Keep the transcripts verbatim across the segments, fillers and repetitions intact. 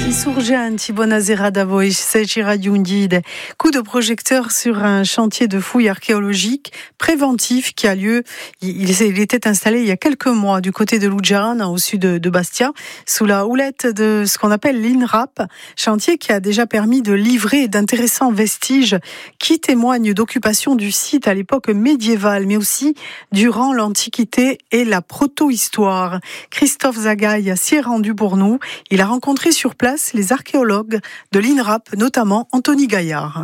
Insurgenti, buonasera da voi, sei Radio Undide. Coup de projecteur sur un chantier de fouilles archéologiques préventif qui a lieu, il, il était installé il y a quelques mois du côté de Luggiana, au sud de, de Bastia, sous la houlette de ce qu'on appelle l'INRAP, chantier qui a déjà permis de livrer d'intéressants vestiges qui témoignent d'occupation du site à l'époque médiévale, mais aussi durant l'Antiquité et la proto-histoire. Christophe Zagaï s'y est rendu pour nous. Il a rencontré sur place les archéologues de l'INRAP, notamment Anthony Gaillard.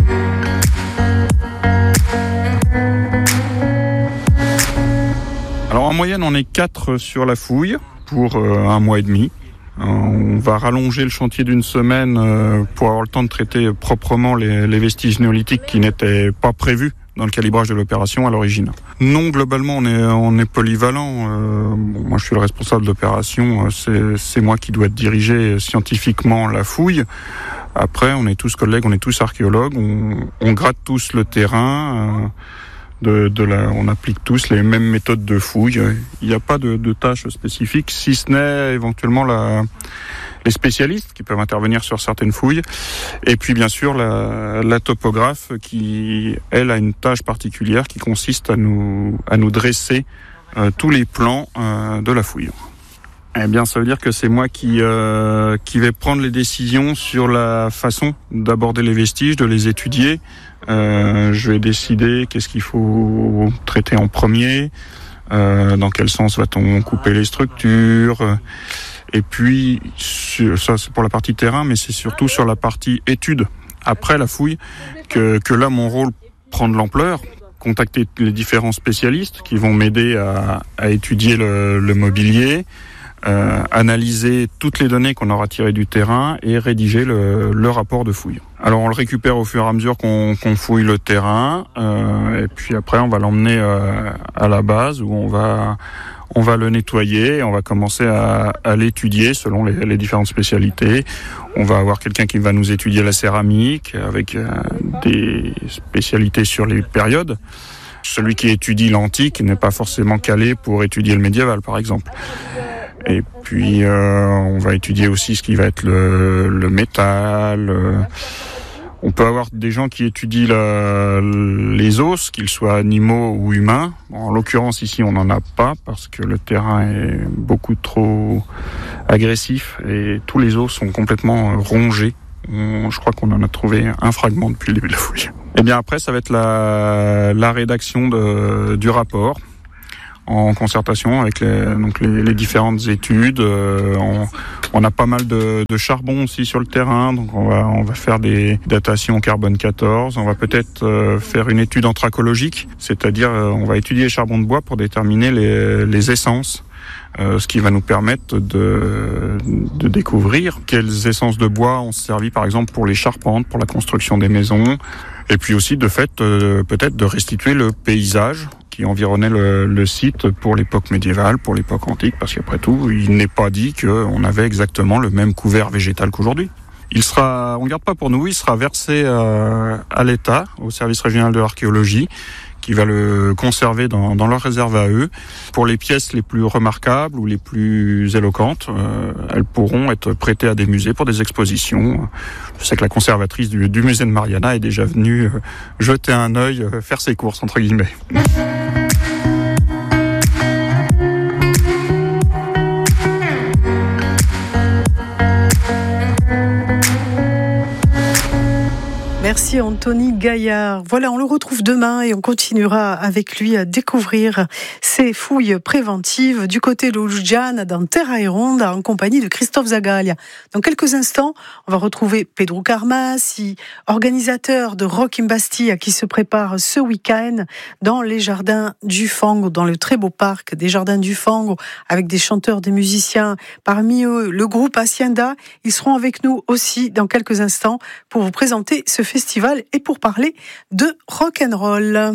Alors en moyenne, on est quatre sur la fouille pour euh, un mois et demi. Euh, on va rallonger le chantier d'une semaine euh, pour avoir le temps de traiter proprement les, les vestiges néolithiques qui n'étaient pas prévus dans le calibrage de l'opération à l'origine. Non, globalement, on est, on est polyvalent. Euh, bon, moi, je suis le responsable d'opération. C'est, c'est moi qui dois diriger scientifiquement la fouille. Après, on est tous collègues, on est tous archéologues. On, on gratte tous le terrain. Euh, de, de la, on applique tous les mêmes méthodes de fouille. Il n'y a pas de, de tâches spécifiques, si ce n'est éventuellement la... les spécialistes qui peuvent intervenir sur certaines fouilles, et puis bien sûr la, la topographe qui, elle, a une tâche particulière qui consiste à nous, à nous dresser euh, tous les plans euh, de la fouille. Eh bien, ça veut dire que c'est moi qui, euh, qui vais prendre les décisions sur la façon d'aborder les vestiges, de les étudier. Euh, je vais décider qu'est-ce qu'il faut traiter en premier, euh, dans quel sens va-t-on couper les structures. Et puis, ça c'est pour la partie terrain, mais c'est surtout sur la partie étude, après la fouille, que, que là mon rôle prend de l'ampleur. Contacter les différents spécialistes qui vont m'aider à, à étudier le, le mobilier, euh, analyser toutes les données qu'on aura tirées du terrain et rédiger le, le rapport de fouille. Alors on le récupère au fur et à mesure qu'on, qu'on fouille le terrain, euh, et puis après on va l'emmener euh, à la base où on va... On va le nettoyer, on va commencer à, à l'étudier selon les, les différentes spécialités. On va avoir quelqu'un qui va nous étudier la céramique avec euh, des spécialités sur les périodes. Celui qui étudie l'antique n'est pas forcément calé pour étudier le médiéval, par exemple. Et puis, euh, on va étudier aussi ce qui va être le, le métal. Euh, On peut avoir des gens qui étudient la, les os, qu'ils soient animaux ou humains. En l'occurrence, ici, on n'en a pas parce que le terrain est beaucoup trop agressif et tous les os sont complètement rongés. On, je crois qu'on en a trouvé un fragment depuis le début de la fouille. Et bien après, ça va être la, la rédaction de, du rapport en concertation avec les, donc les, les différentes études. Euh, on, on a pas mal de, de charbon aussi sur le terrain, donc on va, on va faire des datations carbone quatorze. On va peut-être euh, faire une étude anthracologique, c'est-à-dire euh, on va étudier les charbons de bois pour déterminer les, les essences. Euh, ce qui va nous permettre de, de découvrir quelles essences de bois ont servi par exemple pour les charpentes, pour la construction des maisons, et puis aussi de fait euh, peut-être de restituer le paysage qui environnait le, le site pour l'époque médiévale, pour l'époque antique, parce qu'après tout, il n'est pas dit qu'on avait exactement le même couvert végétal qu'aujourd'hui. Il sera, on ne garde pas pour nous, il sera versé euh, à l'État, au service régional de l'archéologie, qui va le conserver dans, dans leur réserve à eux. Pour les pièces les plus remarquables ou les plus éloquentes, euh, elles pourront être prêtées à des musées pour des expositions. Je sais que la conservatrice du, du musée de Mariana est déjà venue euh, jeter un œil, euh, faire ses courses, entre guillemets. Merci Anthony Gaillard. Voilà, on le retrouve demain et on continuera avec lui à découvrir ces fouilles préventives du côté de Luggiana, dans Terra e Ronda, en compagnie de Christophe Zagaï. Dans quelques instants, on va retrouver Pedro Carmassi, organisateur de Rock in Bastia, qui se prépare ce week-end dans les jardins du Fango, dans le très beau parc des jardins du Fango, avec des chanteurs, des musiciens. Parmi eux, le groupe Hacienda. Ils seront avec nous aussi dans quelques instants pour vous présenter ce festival et pour parler de rock'n'roll.